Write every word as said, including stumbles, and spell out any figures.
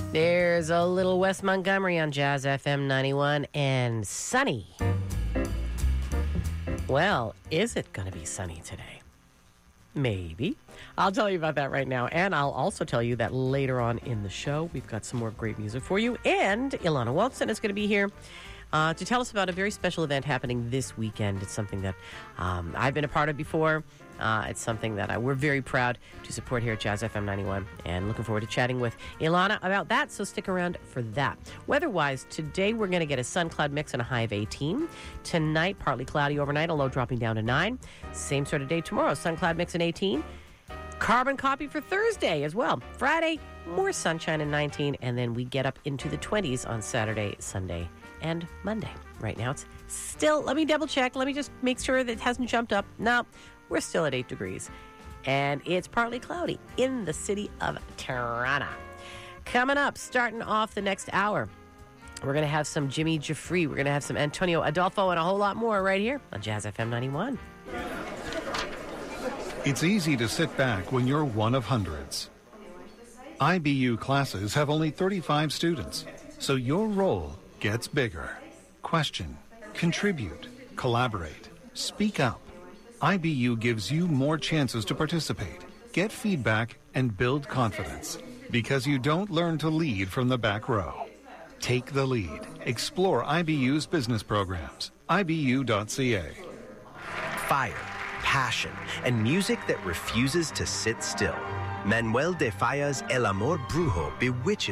There's a little Wes Montgomery on Jazz F M ninety-one and sunny. Well, is it going to be sunny today? Maybe. I'll tell you about that right now. And I'll also tell you that later on in the show, we've got some more great music for you. And Ilana Wilson is going to be here uh, to tell us about a very special event happening this weekend. It's something that um, I've been a part of before. Uh, it's something that I, we're very proud to support here at Jazz F M ninety-one, and looking forward to chatting with Ilana about that, so stick around for that. Weather-wise, today we're going to get a sun cloud mix and a high of eighteen. Tonight, partly cloudy overnight, a low dropping down to nine. Same sort of day tomorrow, sun cloud mix and eighteen. Carbon copy for Thursday as well. Friday, more sunshine and nineteen, and then we get up into the twenties on Saturday, Sunday, and Monday. Right now, it's still, let me double check, let me just make sure that it hasn't jumped up. No. We're still at eight degrees, and it's partly cloudy in the city of Toronto. Coming up, starting off the next hour, we're going to have some Jimmy Jeffrey. We're going to have some Antonio Adolfo and a whole lot more right here on Jazz F M ninety-one. It's easy to sit back when you're one of hundreds. I B U classes have only thirty-five students, so your role gets bigger. Question, contribute, collaborate, speak up. I B U gives you more chances to participate, get feedback, and build confidence. Because you don't learn to lead from the back row. Take the lead. Explore I B U's business programs. I B U dot C A. Fire, passion, and music that refuses to sit still. Manuel de Falla's El Amor Brujo bewitches